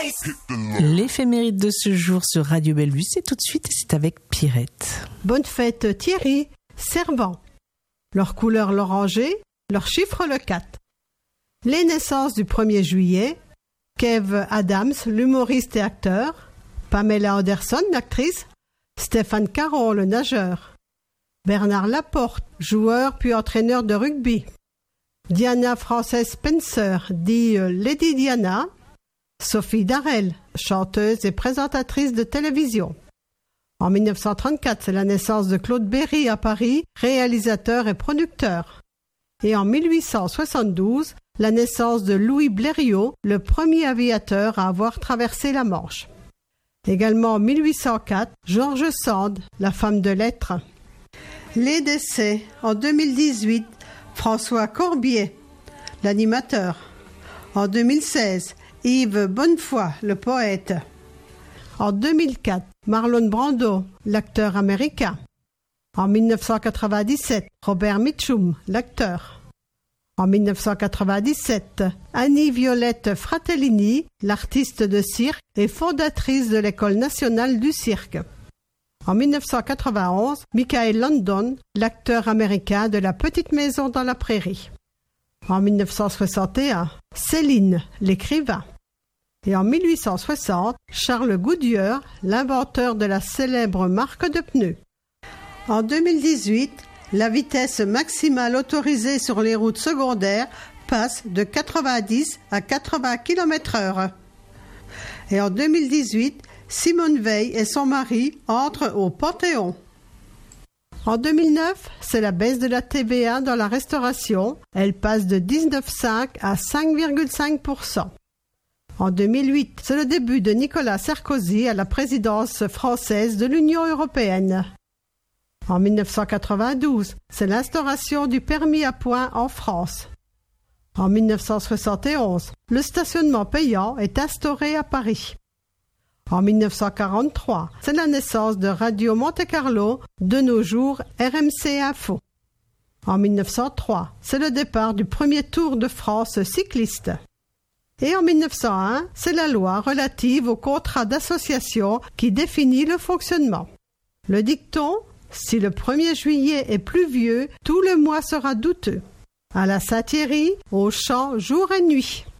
L'éphéméride de ce jour sur Radio Bellevue, c'est tout de suite et c'est avec Pierrette. Bonne fête Thierry, Servant. Leur couleur l'oranger, leur chiffre le 4. Les naissances du 1er juillet, Kev Adams, l'humoriste et acteur, Pamela Anderson, l'actrice, Stéphane Caron, le nageur, Bernard Laporte, joueur puis entraîneur de rugby, Diana Frances Spencer, dit Lady Diana, Sophie Darel, chanteuse et présentatrice de télévision. En 1934, c'est la naissance de Claude Berry à Paris, réalisateur et producteur. Et en 1872, la naissance de Louis Blériot, le premier aviateur à avoir traversé la Manche. Également en 1804, George Sand, la femme de lettres. Les décès en 2018, François Corbier, l'animateur. En 2016, Yves Bonnefoy, le poète. En 2004, Marlon Brando, l'acteur américain. En 1997, Robert Mitchum, l'acteur. En 1997, Annie-Violette Fratellini, l'artiste de cirque et fondatrice de l'École nationale du cirque. En 1991, Michael London, l'acteur américain de La Petite Maison dans la Prairie. En 1961, Céline, l'écrivain. Et en 1860, Charles Goodyear, l'inventeur de la célèbre marque de pneus. En 2018, la vitesse maximale autorisée sur les routes secondaires passe de 90 à 80 km/h. Et en 2018, Simone Veil et son mari entrent au Panthéon. En 2009, c'est la baisse de la TVA dans la restauration. Elle passe de 19,5 à 5,5%. En 2008, c'est le début de Nicolas Sarkozy à la présidence française de l'Union européenne. En 1992, c'est l'instauration du permis à points en France. En 1971, le stationnement payant est instauré à Paris. En 1943, c'est la naissance de Radio Monte-Carlo, de nos jours RMC Info. En 1903, c'est le départ du premier Tour de France cycliste. Et en 1901, c'est la loi relative au contrat d'association qui définit le fonctionnement. Le dicton « Si le 1er juillet est pluvieux, tout le mois sera douteux ». À la Saint-Thierry, au chant jour et nuit.